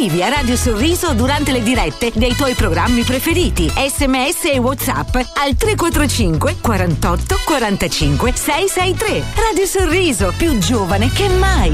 Scrivi a Radio Sorriso durante le dirette dei tuoi programmi preferiti. SMS e WhatsApp al 345 48 45 663. Radio Sorriso, più giovane che mai.